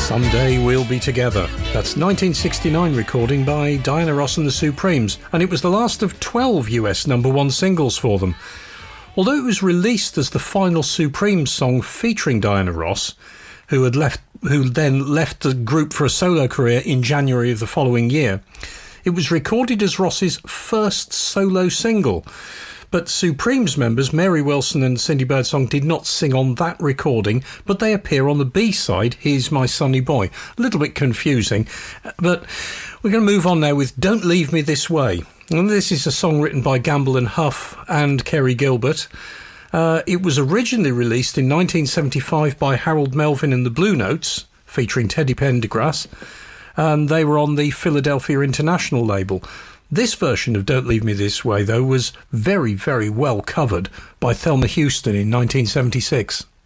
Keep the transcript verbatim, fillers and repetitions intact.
Someday We'll Be Together. That's nineteen sixty-nine recording by Diana Ross and the Supremes, and it was the last of twelve U S number one singles for them. Although it was released as the final Supremes song featuring Diana Ross, who had left, who then left the group for a solo career in January of the following year, it was recorded as Ross's first solo single. But Supremes members Mary Wilson and Cindy Birdsong did not sing on that recording, but they appear on the B-side, Here's My Sonny Boy. A little bit confusing, but we're going to move on now with Don't Leave Me This Way. And this is a song written by Gamble and Huff and Kerry Gilbert. Uh, it was originally released in nineteen seventy-five by Harold Melvin and the Blue Notes, featuring Teddy Pendergrass, and they were on the Philadelphia International label. This version of Don't Leave Me This Way, though, was very, very well covered by Thelma Houston in nineteen seventy-six.